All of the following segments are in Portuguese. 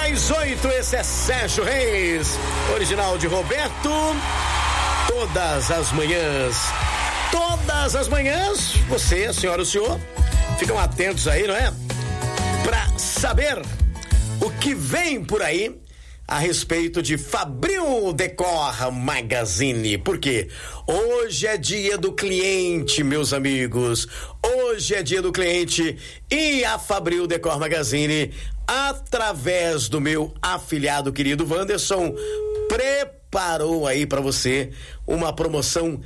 6:38, esse é Sérgio Reis, original de Roberto. Todas as manhãs, você, a senhora e o senhor, ficam atentos aí, não é? Pra saber o que vem por aí a respeito de Fabril Decor Magazine. Por quê? Hoje é dia do cliente, meus amigos. Hoje é dia do cliente e a Fabril Decor Magazine, através do meu afilhado querido Wanderson, preparou aí pra você uma promoção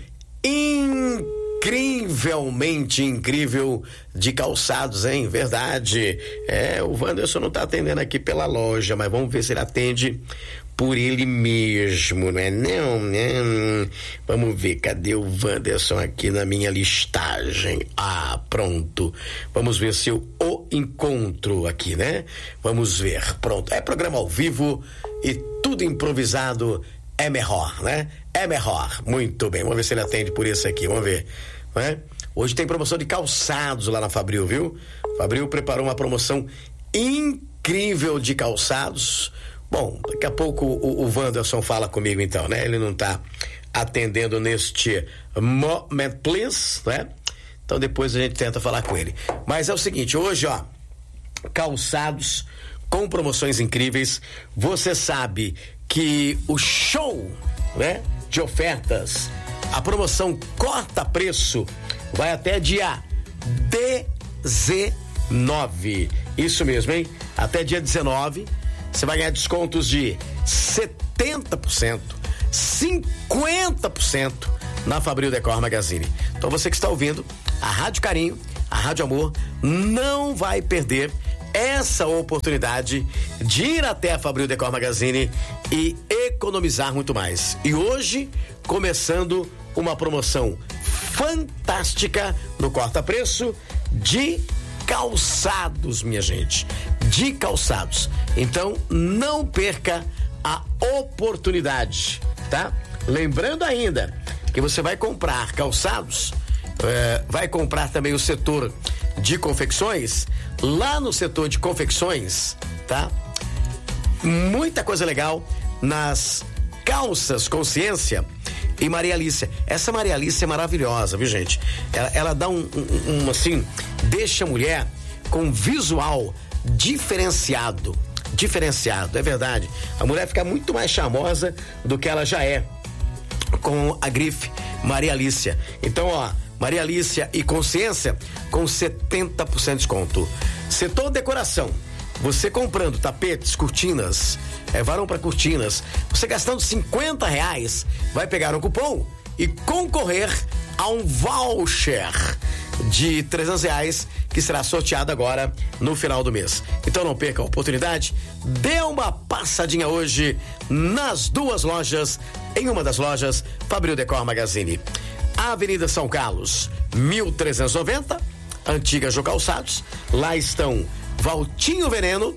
incrivelmente incrível de calçados, hein? Verdade. O Wanderson não tá atendendo aqui pela loja, mas vamos ver se ele atende por ele mesmo, não é não, né? Vamos ver, cadê o Wanderson aqui na minha listagem? Pronto. Vamos ver se eu o encontro aqui, né? Vamos ver, pronto. É programa ao vivo e tudo improvisado é melhor, né? É melhor. Muito bem, vamos ver se ele atende por isso aqui, vamos ver, né? Hoje tem promoção de calçados lá na Fabril, viu? Fabril preparou uma promoção incrível de calçados. Bom, daqui a pouco o Wanderson fala comigo então, né? Ele não tá atendendo neste moment, please, né? Então depois a gente tenta falar com ele. Mas é o seguinte, hoje, ó, calçados com promoções incríveis. Você sabe que o show, né, de ofertas, a promoção corta preço, vai até dia 19. Isso mesmo, hein? Até dia 19. Você vai ganhar descontos de 70%, 50% na Fabril Decor Magazine. Então você que está ouvindo a Rádio Carinho, a Rádio Amor, não vai perder essa oportunidade de ir até a Fabril Decor Magazine e economizar muito mais. E hoje, começando uma promoção fantástica no corta-preço de calçados, minha gente, de calçados. Então não perca a oportunidade, tá? Lembrando ainda que você vai comprar calçados, vai comprar também o setor de confecções. Lá no setor de confecções, tá? Muita coisa legal nas calças Consciência e Maria Alicia. Essa Maria Alicia é maravilhosa, viu, gente? Ela dá assim, deixa a mulher com visual diferenciado, é verdade. A mulher fica muito mais charmosa do que ela já é com a grife Maria Alicia. Então, ó, Maria Alicia e Consciência com 70% de desconto. Setor decoração, você comprando tapetes, cortinas, varão para cortinas, você gastando R$50, vai pegar um cupom e concorrer a um voucher de R$300 que será sorteado agora no final do mês. Então não perca a oportunidade, dê uma passadinha hoje nas duas lojas, em uma das lojas Fabril Decor Magazine. Avenida São Carlos, 1390, Antiga Jô Calçados. Lá estão Valtinho Veneno,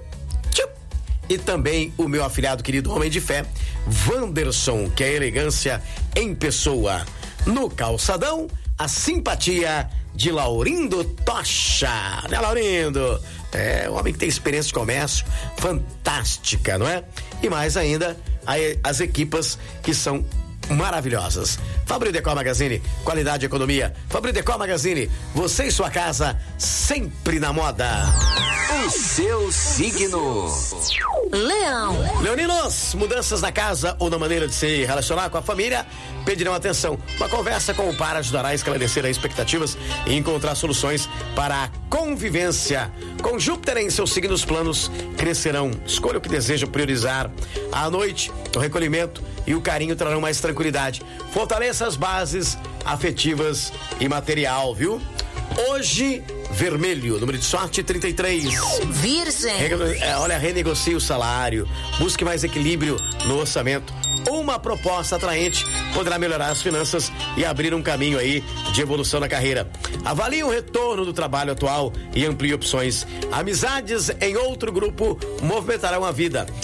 e também o meu afilhado querido homem de fé, Wanderson, que é elegância em pessoa. No calçadão, a simpatia de Laurindo Tocha, né, Laurindo? O homem que tem experiência de comércio fantástica, não é? E mais ainda, as equipas que são maravilhosas. Fabril Decor Magazine, qualidade e economia. Fabril Decor Magazine, você e sua casa sempre na moda. O seu signo: Leão. Leoninos, mudanças na casa ou na maneira de se relacionar com a família pedirão atenção. Uma conversa com o par ajudará a esclarecer as expectativas e encontrar soluções para a convivência. Com Júpiter em seus signos, planos crescerão. Escolha o que deseja priorizar. À noite, o recolhimento e o carinho trarão mais tranquilidade. Fortaleça as bases afetivas e material, viu? Hoje, vermelho, número de sorte 33. Virgem. Olha, renegocie o salário, busque mais equilíbrio no orçamento. Uma proposta atraente poderá melhorar as finanças e abrir um caminho aí de evolução na carreira. Avalie o retorno do trabalho atual e amplie opções. Amizades em outro grupo movimentarão a vida. Escolha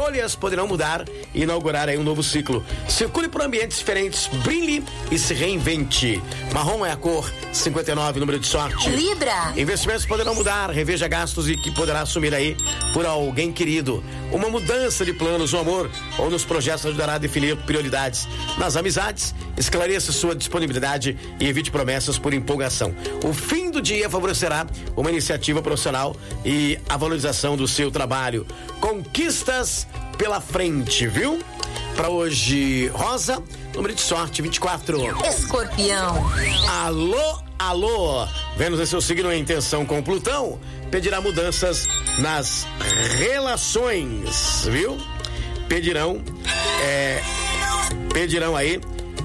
escolhas poderão mudar e inaugurar aí um novo ciclo. Circule por ambientes diferentes, brilhe e se reinvente. Marrom é a cor, 59, número de sorte. Libra. Investimentos poderão mudar, reveja gastos e que poderá assumir aí por alguém querido. Uma mudança de planos no amor ou nos projetos ajudará a definir prioridades. Nas amizades, esclareça sua disponibilidade e evite promessas por empolgação. O fim do dia favorecerá uma iniciativa profissional e a valorização do seu trabalho. Conquistas pela frente, viu? Para hoje, Rosa, número de sorte 24. Escorpião. Alô, Vênus é seu signo em tensão com Plutão, pedirá mudanças nas relações, viu? Pedirão aí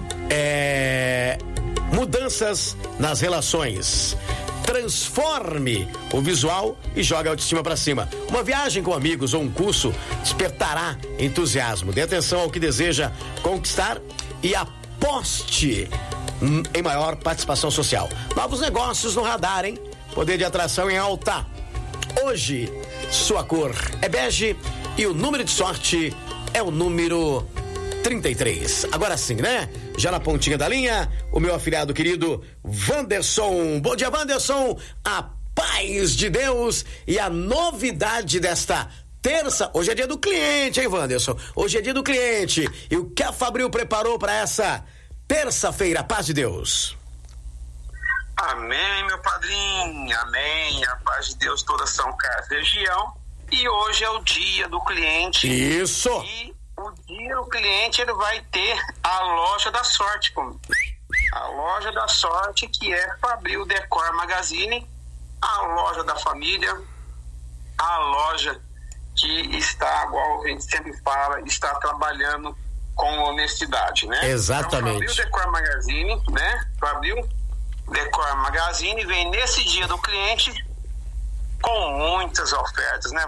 mudanças nas relações. Transforme o visual e jogue a autoestima pra cima. Uma viagem com amigos ou um curso despertará entusiasmo. Dê atenção ao que deseja conquistar e aposte em maior participação social. Novos negócios no radar, hein? Poder de atração em alta. Hoje, sua cor é bege e o número de sorte é o número 33. Agora sim, né? Já na pontinha da linha, o meu afilhado querido Wanderson. Bom dia, Wanderson. A paz de Deus e a novidade desta terça. Hoje é dia do cliente, hein, Wanderson? Hoje é dia do cliente. E o que a Fabril preparou para essa terça-feira? Paz de Deus. Amém, meu padrinho. Amém. A paz de Deus toda São Carlos região. E hoje é o dia do cliente. Isso. E o dia do cliente, ele vai ter a loja da sorte comigo. A loja da sorte, que é Fabril Decor Magazine, a loja da família, a loja que está, igual a gente sempre fala, está trabalhando com honestidade, né? Exatamente. Então, Fabril Decor Magazine, né? Fabril Decor Magazine vem nesse dia do cliente com muitas ofertas, né,